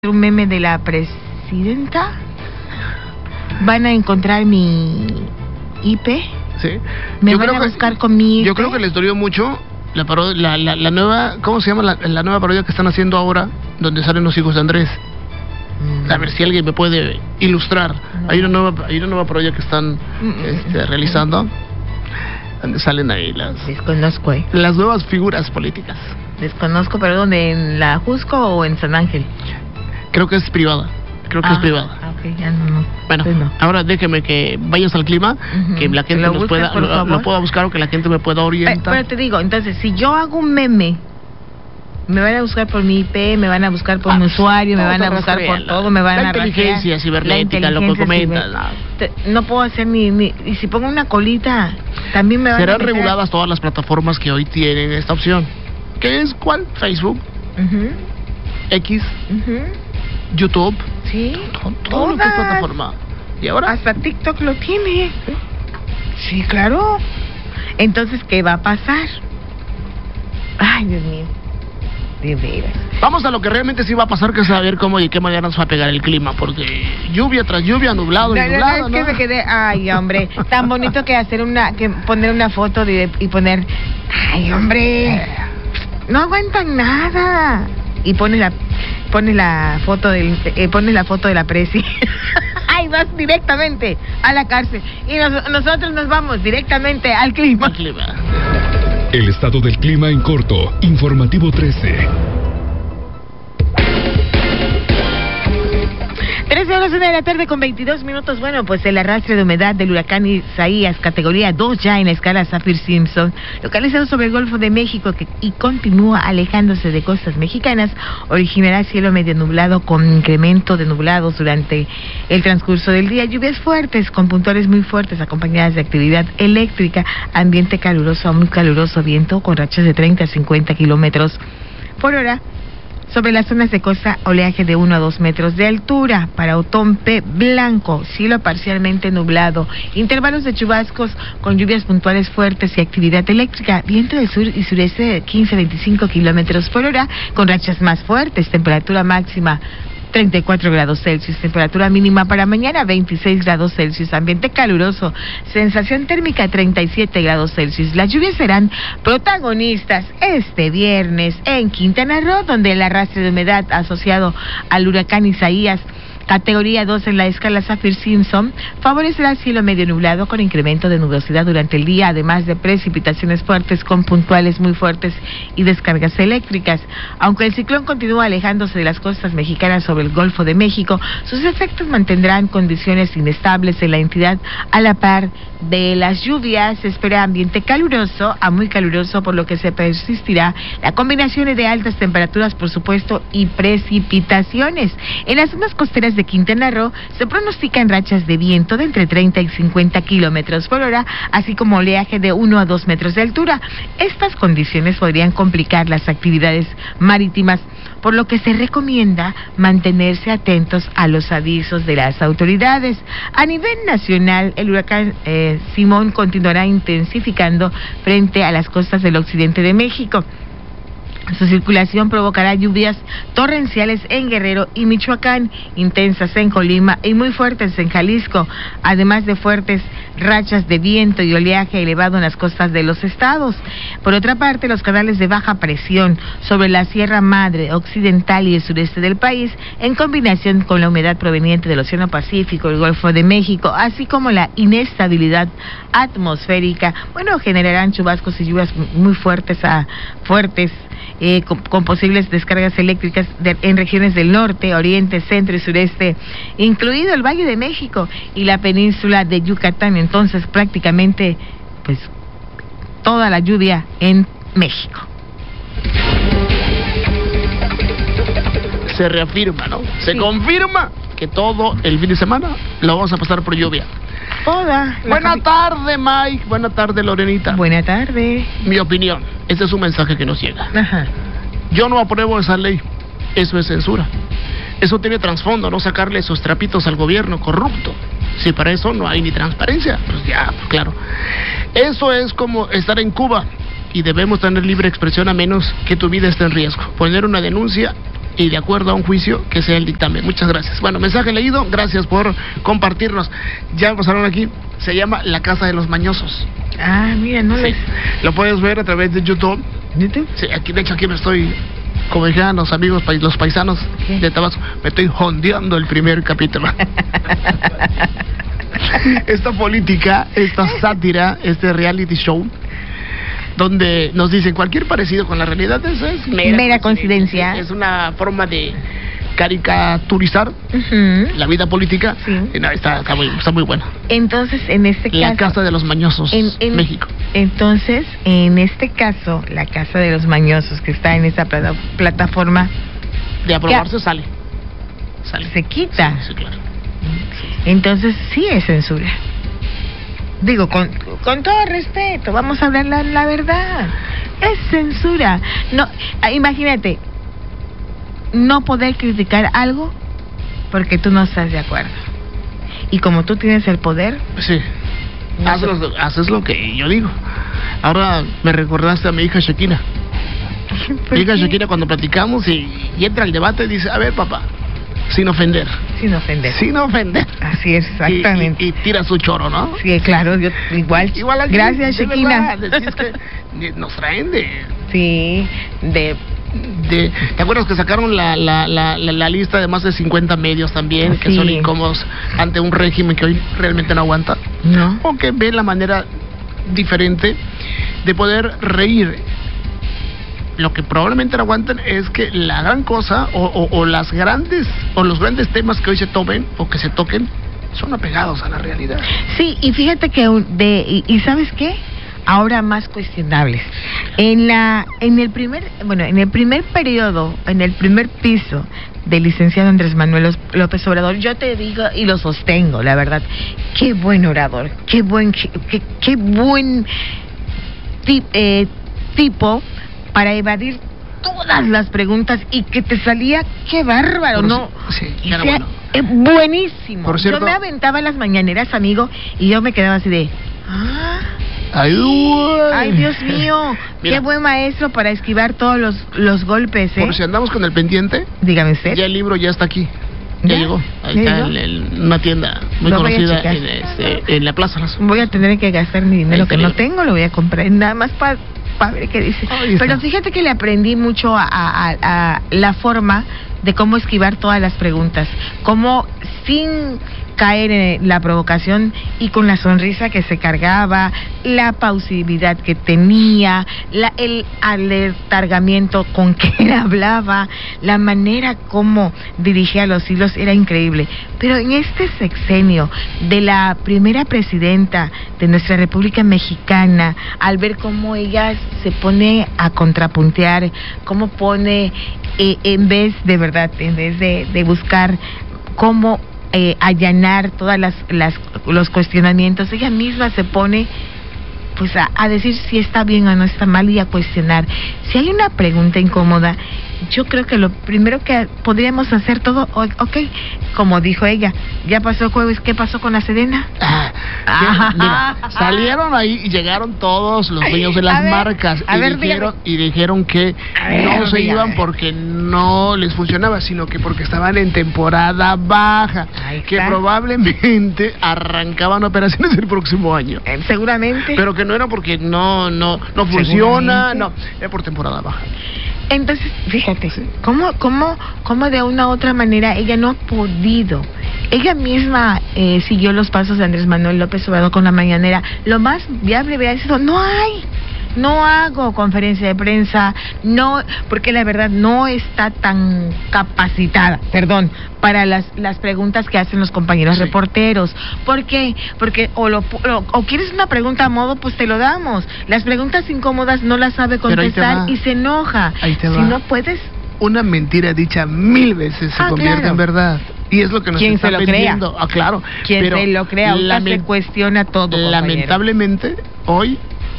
un meme de la presidenta, van a encontrar mi IP, sí. me van a buscar con mi IP. Yo creo que les dolió mucho la nueva, ¿cómo se llama? La nueva parodia que están haciendo ahora, donde salen los hijos de Andrés. A ver si alguien me puede ilustrar. No. Hay una nueva parodia que están realizando, donde salen ahí Desconozco, las nuevas figuras políticas. Desconozco, pero ¿dónde? ¿En la Jusco o en San Ángel? Creo que es privada. Es privada. Ok, ya no. Bueno, pues no. Ahora déjeme que vayas al clima, que la gente lo pueda buscar, o que la gente me pueda orientar. Pero te digo, entonces, si yo hago un meme, me van a buscar por mi IP, me van a buscar por mi usuario, me van a buscar por todo, me van a rastrear. La inteligencia cibernética, lo que comentas. No puedo hacer ni... Y si pongo una colita, también me van Serán reguladas todas las plataformas que hoy tienen esta opción. ¿Qué es cuál? Facebook, X, YouTube, sí, todo lo que es plataforma. ¿Y ahora? Hasta TikTok lo tiene. Sí, claro. Entonces, ¿qué va a pasar? Ay, Dios mío. De veras. Vamos a lo que realmente sí va a pasar, que es saber cómo y de qué manera nos va a pegar el clima, porque lluvia tras lluvia, nublado y nublado. Es que me quedé, ay, hombre, tan bonito que poner una foto y poner, ay, hombre, no aguantan nada. Y pones la foto de la presi. Ay, vas directamente a la cárcel. Y nosotros nos vamos directamente al clima. El estado del clima en corto. Informativo 13. 13:01 de la tarde con 22 minutos. Bueno, pues el arrastre de humedad del huracán Isaías, categoría 2 ya en la escala Saffir-Simpson, localizado sobre el Golfo de México y continúa alejándose de costas mexicanas, originará cielo medio nublado con incremento de nublados durante el transcurso del día, lluvias fuertes con puntuales muy fuertes acompañadas de actividad eléctrica, ambiente caluroso a muy caluroso, viento con rachas de 30 a 50 kilómetros por hora. Sobre las zonas de costa, oleaje de 1 a 2 metros de altura. Para Otompe, blanco, cielo parcialmente nublado. Intervalos de chubascos con lluvias puntuales fuertes y actividad eléctrica. Viento del sur y sureste de 15 a 25 kilómetros por hora, con rachas más fuertes. Temperatura máxima 34 grados Celsius, temperatura mínima para mañana 26 grados Celsius, ambiente caluroso, sensación térmica 37 grados Celsius. Las lluvias serán protagonistas este viernes en Quintana Roo, donde el arrastre de humedad asociado al huracán Isaías, categoría 2 en la escala Saffir-Simpson, favorecerá cielo medio nublado con incremento de nubosidad durante el día, además de precipitaciones fuertes con puntuales muy fuertes y descargas eléctricas. Aunque el ciclón continúa alejándose de las costas mexicanas sobre el Golfo de México, sus efectos mantendrán condiciones inestables en la entidad a la par de las lluvias. Se espera ambiente caluroso a muy caluroso, por lo que se persistirá la combinación de altas temperaturas, por supuesto, y precipitaciones. En las zonas costeras de Quintana Roo se pronostican rachas de viento de entre 30 y 50 kilómetros por hora, así como oleaje de 1 a 2 metros de altura. Estas condiciones podrían complicar las actividades marítimas, por lo que se recomienda mantenerse atentos a los avisos de las autoridades. A nivel nacional, el huracán Simón continuará intensificando frente a las costas del occidente de México. Su circulación provocará lluvias torrenciales en Guerrero y Michoacán, intensas en Colima y muy fuertes en Jalisco, además de fuertes rachas de viento y oleaje elevado en las costas de los estados. Por otra parte, los canales de baja presión sobre la Sierra Madre Occidental y el sureste del país, en combinación con la humedad proveniente del Océano Pacífico, el Golfo de México, así como la inestabilidad atmosférica, generarán chubascos y lluvias muy fuertes con posibles descargas eléctricas en regiones del norte, oriente, centro y sureste, incluido el Valle de México y la península de Yucatán. Entonces, prácticamente, toda la lluvia en México. Se reafirma, ¿no? Se confirma que todo el fin de semana lo vamos a pasar por lluvia. Buena tarde, Mike. Buena tarde, Lorenita. Buena tarde. Mi opinión. Este es un mensaje que nos llega. Ajá. Yo no apruebo esa ley. Eso es censura. Eso tiene trasfondo, no sacarle esos trapitos al gobierno corrupto. Si para eso no hay ni transparencia, pues ya, claro. Eso es como estar en Cuba y debemos tener libre expresión a menos que tu vida esté en riesgo. Poner una denuncia y de acuerdo a un juicio que sea el dictamen. Muchas gracias. Bueno, mensaje leído, gracias por compartirnos. Ya pasaron aquí, se llama La Casa de los Mañosos. Ah, mira, no les... Lo puedes ver a través de YouTube. ¿YouTube? Sí, aquí, de hecho, aquí me estoy, como dijeron los amigos, los paisanos de Tabasco, me estoy jondeando el primer capítulo. Esta política, esta sátira, este reality show, donde nos dicen cualquier parecido con la realidad, eso es mera coincidencia. Es una forma de caricaturizar la vida política. Sí. No, está muy buena. Entonces, en este caso... La Casa de los Mañosos, México. Entonces, en este caso, La Casa de los Mañosos, que está en esa plataforma... De aprobarse sale. Se quita. Sí, claro. Entonces, sí es censura. Digo, con todo respeto, vamos a hablar la verdad. Es censura. No, imagínate, no poder criticar algo porque tú no estás de acuerdo. Y como tú tienes el poder... Sí, haces lo que yo digo. Ahora me recordaste a mi hija Shekina. Mi hija Shekina, cuando platicamos y entra al debate, dice, a ver, papá, sin ofender. Sin ofender. Sin ofender. Así es, exactamente. Y tira su choro, ¿no? Sí, claro, yo igual. Gracias, Shekina. Es que nos traen de... Sí, ¿te acuerdas que sacaron la lista de más de 50 medios también, que son incómodos ante un régimen que hoy realmente no aguanta? No. O que ven la manera diferente de poder reír. Lo que probablemente no aguantan es que la gran cosa o los grandes temas que hoy se tomen o que se toquen son apegados a la realidad. Sí, y fíjate que ¿y sabes qué? Ahora más cuestionables. En el primer periodo, en el primer piso del licenciado Andrés Manuel López Obrador, yo te digo y lo sostengo, la verdad, qué buen orador, qué buen tipo para evadir todas las preguntas y que te salía, qué bárbaro, ¿no? Sí, era bueno. Buenísimo. Por cierto, yo me aventaba las mañaneras, amigo, y yo me quedaba así de... Ay, Dios mío, mira, qué buen maestro para esquivar todos los golpes, ¿eh? Por si andamos con el pendiente, dígame usted. Ya el libro ya está aquí. Ya llegó. Ahí está en una tienda muy conocida en la Plaza. Voy a tener que gastar mi dinero que no tengo, lo voy a comprar nada más para ver qué dice. Pero fíjate que le aprendí mucho a la forma de cómo esquivar todas las preguntas, cómo sin caer en la provocación y con la sonrisa que se cargaba, la pausividad que tenía, el aletargamiento con que él hablaba, la manera como dirigía los hilos, era increíble. Pero en este sexenio de la primera presidenta de nuestra República Mexicana, al ver cómo ella se pone a contrapuntear, cómo pone, en vez de buscar cómo allanar todas los cuestionamientos, ella misma se pone pues a decir si está bien o no está mal y a cuestionar. Si hay una pregunta incómoda, yo creo que lo primero que podríamos hacer todo, como dijo ella, ya pasó el jueves, ¿qué pasó con la Sedena? Mira, salieron ahí y llegaron todos los dueños de las marcas y dijeron que no se iban porque no les funcionaba, sino que porque estaban en temporada baja, que probablemente arrancaban operaciones el próximo año. Seguramente. Pero que no era porque no funciona, no, era por temporada baja. Entonces, fíjate, ¿cómo de una u otra manera ella no ha podido? Ella misma siguió los pasos de Andrés Manuel López Obrador con la mañanera. Lo más viable hubiera sido, no hago conferencia de prensa, no, porque la verdad no está tan capacitada, para las preguntas que hacen los compañeros reporteros. ¿Por qué? Porque o quieres una pregunta a modo, pues te lo damos. Las preguntas incómodas no las sabe contestar y se enoja. Si no puedes... Una mentira dicha 1000 veces se convierte en verdad. Y es lo que nos está vendiendo. Claro. Quien se lo crea, se cuestiona todo, compañero. Lamentablemente, hoy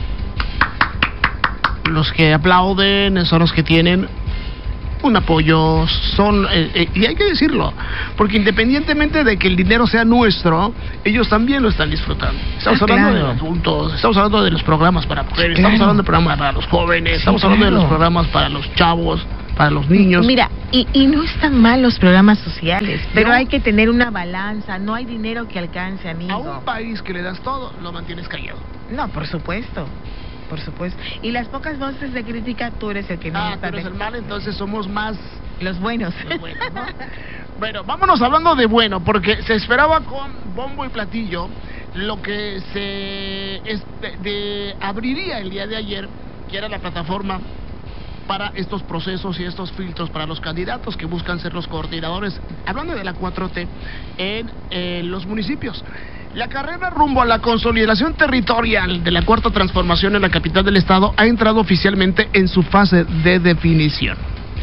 los que aplauden son los que tienen un apoyo, y hay que decirlo, porque independientemente de que el dinero sea nuestro, ellos también lo están disfrutando. Estamos hablando de adultos, estamos hablando de los programas para mujeres, estamos hablando de programas para los jóvenes, estamos hablando de los programas para los chavos, para los niños. Mira, Y no están mal los programas sociales, pero No. hay que tener una balanza. No hay dinero que alcance, A amigo. un país que le das todo, lo mantienes callado. No, por supuesto. Por supuesto. Y las pocas voces de crítica, tú eres el que no Ah, está tú eres el de- mal, entonces somos más Los buenos. los buenos, ¿no? Bueno, vámonos hablando de bueno, porque se esperaba con bombo y platillo lo que abriría el día de ayer, que era la plataforma para estos procesos y estos filtros para los candidatos que buscan ser los coordinadores, hablando de la 4T, en los municipios. La carrera rumbo a la consolidación territorial de la Cuarta Transformación en la capital del estado ha entrado oficialmente en su fase de definición.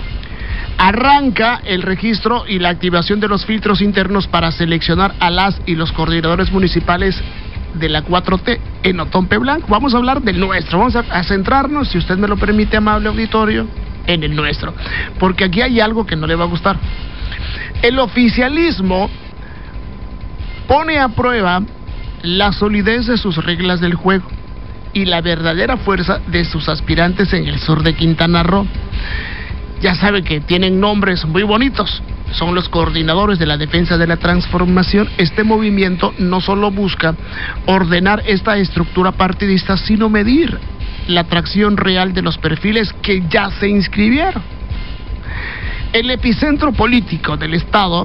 Arranca el registro y la activación de los filtros internos para seleccionar a las y los coordinadores municipales de la 4T en Otompe Blanco. Vamos a hablar del nuestro, vamos a centrarnos, si usted me lo permite, amable auditorio, en el nuestro, porque aquí hay algo que no le va a gustar. El oficialismo pone a prueba la solidez de sus reglas del juego y la verdadera fuerza de sus aspirantes en el sur de Quintana Roo. Ya sabe que tienen nombres muy bonitos, son los coordinadores de la defensa de la transformación. Este movimiento no solo busca ordenar esta estructura partidista, sino medir la atracción real de los perfiles que ya se inscribieron. El epicentro político del estado,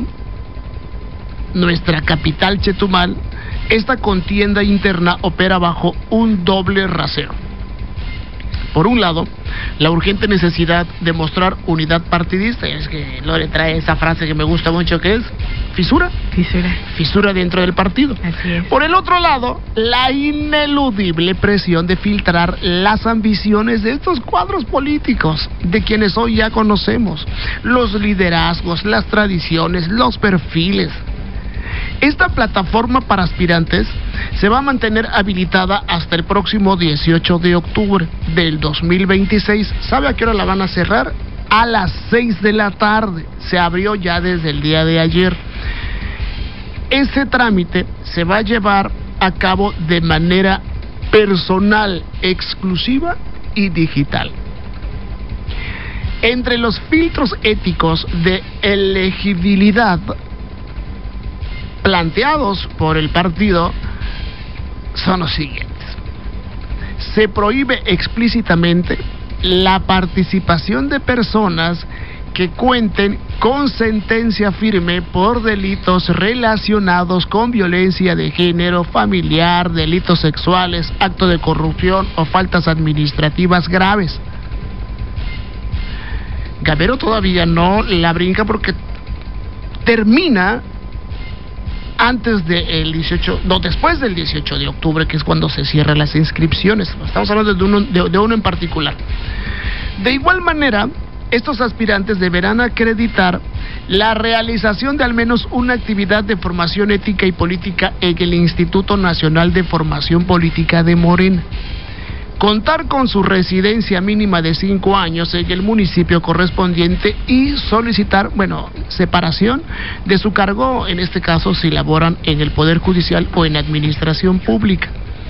nuestra capital Chetumal, esta contienda interna opera bajo un doble rasero. Por un lado, la urgente necesidad de mostrar unidad partidista, y es que Lore trae esa frase que me gusta mucho, que es fisura, fisura dentro del partido. Así es. Por el otro lado, la ineludible presión de filtrar las ambiciones de estos cuadros políticos, de quienes hoy ya conocemos, los liderazgos, las tradiciones, los perfiles. Esta plataforma para aspirantes se va a mantener habilitada hasta el próximo 18 de octubre del 2026. ¿Sabe a qué hora la van a cerrar? A las 6 de la tarde. Se abrió ya desde el día de ayer. Ese trámite se va a llevar a cabo de manera personal, exclusiva y digital. Entre los filtros éticos de elegibilidad planteados por el partido son los siguientes. Se prohíbe explícitamente la participación de personas que cuenten con sentencia firme por delitos relacionados con violencia de género, familiar, delitos sexuales, acto de corrupción o faltas administrativas graves. Gamero todavía no la brinca porque termina antes del 18, no, después del 18 de octubre, que es cuando se cierran las inscripciones. Estamos hablando de uno en particular. De igual manera, estos aspirantes deberán acreditar la realización de al menos una actividad de formación ética y política en el Instituto Nacional de Formación Política de Morena. Contar con su residencia mínima de 5 años en el municipio correspondiente y solicitar, separación de su cargo, en este caso si laboran en el Poder Judicial o en Administración Pública.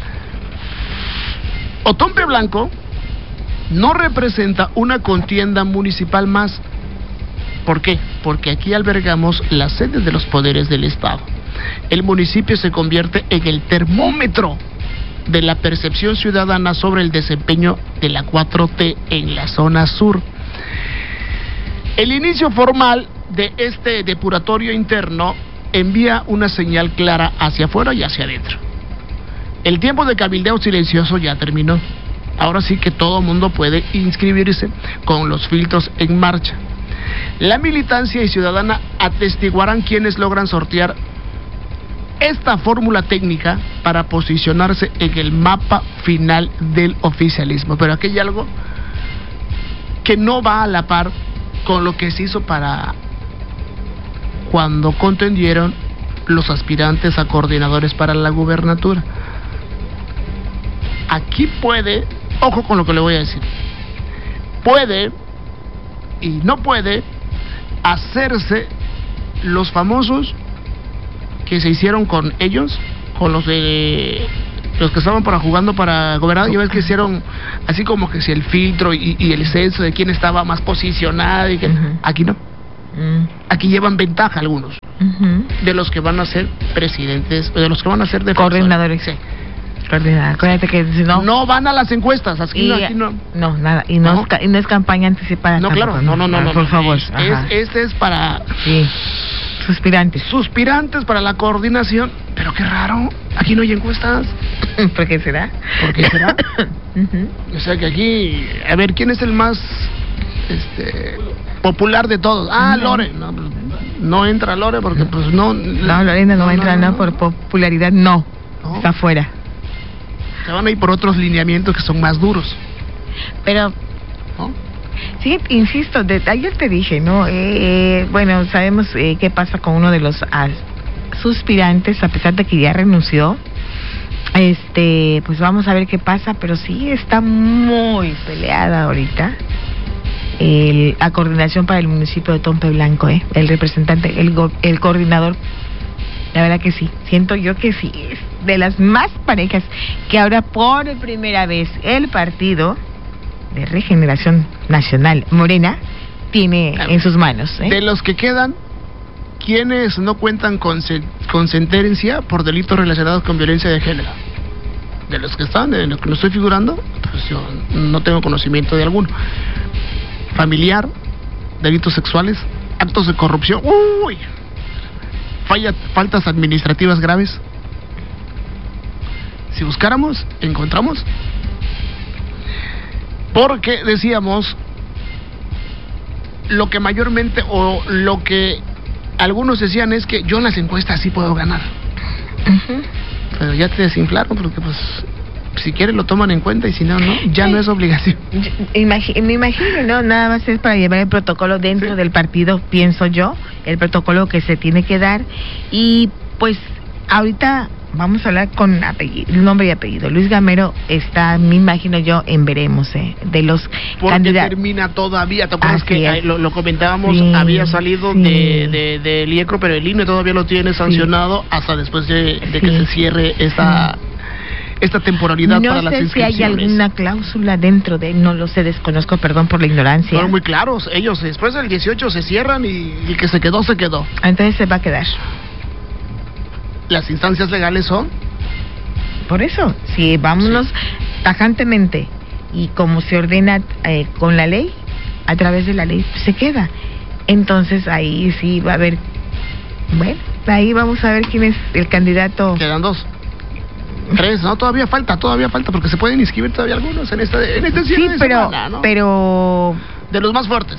Otompe Blanco no representa una contienda municipal más. ¿Por qué? Porque aquí albergamos las sedes de los poderes del Estado. El municipio se convierte en el termómetro de la percepción ciudadana sobre el desempeño de la 4T en la zona sur. El inicio formal de este depuratorio interno envía una señal clara hacia afuera y hacia adentro. El tiempo de cabildeo silencioso ya terminó. Ahora sí que todo mundo puede inscribirse con los filtros en marcha. La militancia y ciudadana atestiguarán quienes logran sortear esta fórmula técnica para posicionarse en el mapa final del oficialismo. Pero aquí hay algo que no va a la par con lo que se hizo para cuando contendieron los aspirantes a coordinadores para la gubernatura. Aquí puede, ojo con lo que le voy a decir, puede y no puede hacerse los famosos que se hicieron con ellos, con los que estaban jugando para gobernar. Ya ves que hicieron así como que si el filtro y el censo de quién estaba más posicionado y que aquí no. Aquí llevan ventaja algunos de los que van a ser presidentes, de los que van a ser defensores. Coordinadores. Sí. Coordinador. Acuérdate que si no van a las encuestas, aquí no. No, nada, y no es campaña anticipada. No, tampoco, claro, no, por favor. Este es para suspirantes para la coordinación, pero qué raro, aquí no hay encuestas. ¿Por qué será? O sea que aquí, a ver, ¿quién es el más popular de todos? Lore. No entra Lore porque pues no. Lorena no entra, no, por popularidad no. Está fuera. Se van a ir por otros lineamientos que son más duros. Pero, sí, insisto, ayer te dije, ¿no? Bueno, sabemos qué pasa con uno de los suspirantes, a pesar de que ya renunció. Pues vamos a ver qué pasa, pero sí está muy peleada ahorita la coordinación para el municipio de Tompe Blanco, el representante, el coordinador. La verdad que sí, siento yo que sí, es de las más parejas que ahora por primera vez el Partido de Regeneración Nacional, Morena, tiene en sus manos. De los que quedan, quienes no cuentan con sentencia por delitos relacionados con violencia de género. De los que están, de los que no estoy figurando, pues yo no tengo conocimiento de alguno. Familiar, delitos sexuales, actos de corrupción, faltas administrativas graves. Si buscáramos, encontramos. Porque decíamos, lo que mayormente, o lo que algunos decían es que yo en las encuestas sí puedo ganar. Pero ya te desinflaron, porque pues si quieren lo toman en cuenta y si no, ya no es obligación. Me imagino, ¿no? Nada más es para llevar el protocolo dentro del partido, pienso yo, el protocolo que se tiene que dar. Y pues ahorita vamos a hablar con nombre y apellido. Luis Gamero está, me imagino yo, en veremos, de los candidatos. Porque termina todavía, ¿te acuerdas que lo comentábamos? Había salido de IECRO, pero el INE todavía lo tiene sancionado hasta después de que se cierre esta temporalidad para las inscripciones. No sé si hay alguna cláusula dentro no lo sé, desconozco, perdón por la ignorancia. Son muy claros, ellos después del 18 se cierran y el que se quedó, se quedó. Entonces se va a quedar. Las instancias legales son. Por eso, si vámonos tajantemente y como se ordena con la ley, a través de la ley, se queda. Entonces ahí sí va a haber, bueno, ahí vamos a ver quién es el candidato. Quedan 2. 3, ¿no? Todavía falta, porque se pueden inscribir todavía algunos en este sí, pero, semana, ¿no? Pero de los más fuertes.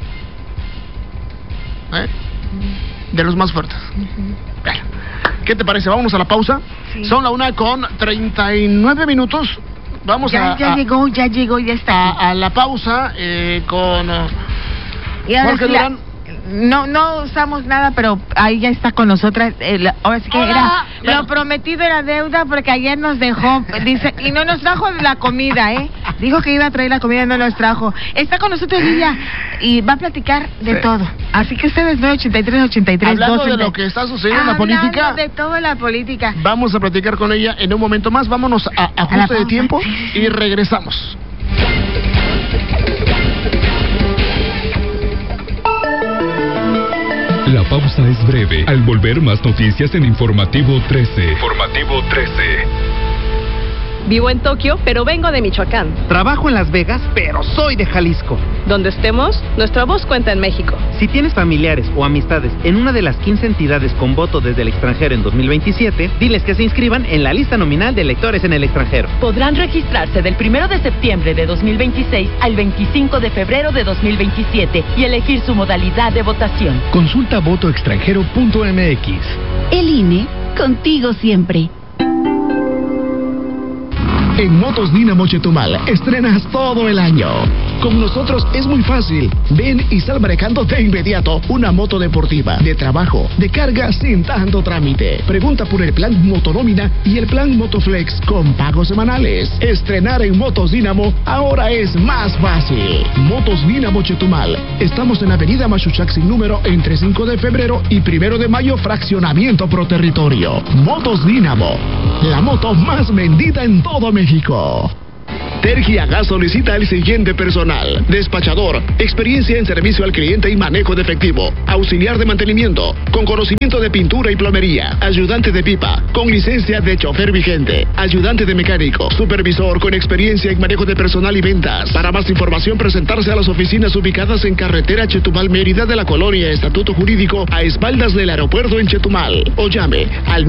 De los más fuertes. Bueno, ¿qué te parece? Vámonos a la pausa. Sí. Son la 1:39. Vamos ya llegó, ya está. A la pausa con Jorge Durán. No usamos nada, pero ahí ya está con nosotras. Ahora sí que lo prometido era deuda, porque ayer nos dejó, dice, y no nos trajo la comida, dijo que iba a traer la comida, no nos trajo. Está con nosotros ella y va a platicar de todo. Así que ustedes 983-83. Hablando de lo que está sucediendo en la política. De toda la política. Vamos a platicar con ella en un momento más. Vámonos a ajuste de tiempo y regresamos. La pausa es breve. Al volver, más noticias en Informativo 13. Informativo 13. Vivo en Tokio, pero vengo de Michoacán. Trabajo en Las Vegas, pero soy de Jalisco. Donde estemos, nuestra voz cuenta en México. Si tienes familiares o amistades en una de las 15 entidades con voto desde el extranjero en 2027, diles que se inscriban en la lista nominal de electores en el extranjero. Podrán registrarse del 1 de septiembre de 2026 al 25 de febrero de 2027 y elegir su modalidad de votación. Consulta votoextranjero.mx. El INE, contigo siempre. En Motos Dínamo Chetumal estrenas todo el año. Con nosotros es muy fácil. Ven y sal manejando de inmediato una moto deportiva, de trabajo, de carga sin tanto trámite. Pregunta por el plan Motonómina y el plan Motoflex con pagos semanales. Estrenar en Motos Dínamo ahora es más fácil. Motos Dínamo Chetumal. Estamos en Avenida Machuchac sin número entre 5 de febrero y 1 de mayo, fraccionamiento pro territorio. Motos Dínamo, la moto más vendida en todo México. Tergiagas solicita el siguiente personal: despachador, experiencia en servicio al cliente y manejo de efectivo, auxiliar de mantenimiento, con conocimiento de pintura y plomería, ayudante de pipa, con licencia de chofer vigente, ayudante de mecánico, supervisor con experiencia en manejo de personal y ventas. Para más información, presentarse a las oficinas ubicadas en carretera Chetumal Mérida de la colonia Estatuto Jurídico, a espaldas del aeropuerto en Chetumal, o llame al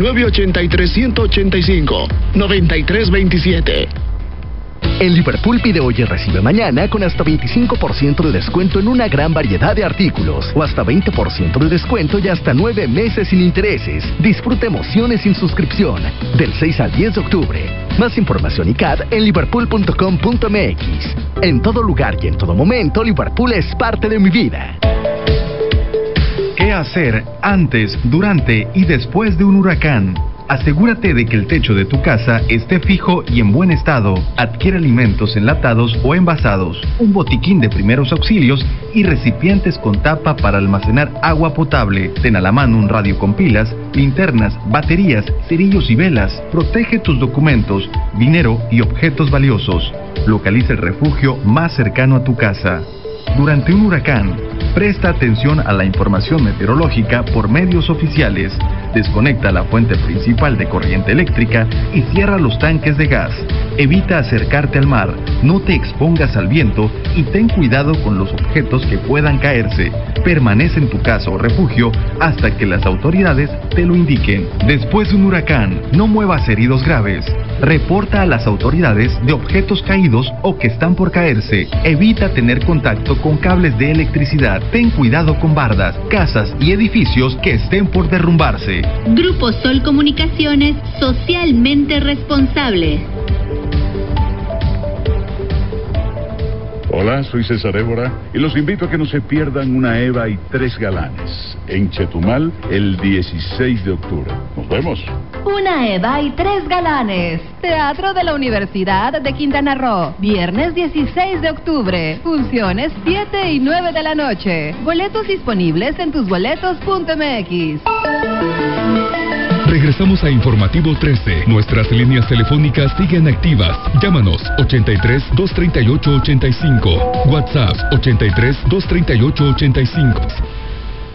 983-185-9327. En Liverpool pide hoy y recibe mañana con hasta 25% de descuento en una gran variedad de artículos, o hasta 20% de descuento y hasta 9 meses sin intereses. Disfruta emociones sin suscripción del 6 al 10 de octubre. Más información y CAD en liverpool.com.mx. En todo lugar y en todo momento, Liverpool es parte de mi vida. ¿Qué hacer antes, durante y después de un huracán? Asegúrate de que el techo de tu casa esté fijo y en buen estado. Adquiere alimentos enlatados o envasados, un botiquín de primeros auxilios y recipientes con tapa para almacenar agua potable. Ten a la mano un radio con pilas, linternas, baterías, cerillos y velas. Protege tus documentos, dinero y objetos valiosos. Localiza el refugio más cercano a tu casa. Durante un huracán, presta atención a la información meteorológica por medios oficiales. Desconecta la fuente principal de corriente eléctrica y cierra los tanques de gas. Evita acercarte al mar, no te expongas al viento y ten cuidado con los objetos que puedan caerse. Permanece en tu casa o refugio hasta que las autoridades te lo indiquen. Después de un huracán, no muevas heridos graves. Reporta a las autoridades de objetos caídos o que están por caerse. Evita tener contacto con cables de electricidad. Ten cuidado con bardas, casas y edificios que estén por derrumbarse. Grupo Sol Comunicaciones, socialmente responsable. Hola, soy César Évora y los invito a que no se pierdan una Eva y 3 galanes en Chetumal el 16 de octubre. Nos vemos. Una Eva y 3 galanes. Teatro de la Universidad de Quintana Roo. Viernes 16 de octubre. Funciones 7 y 9 de la noche. Boletos disponibles en tusboletos.mx. Regresamos a Informativo 13. Nuestras líneas telefónicas siguen activas. Llámanos 83-238-85. WhatsApp 83-238-85.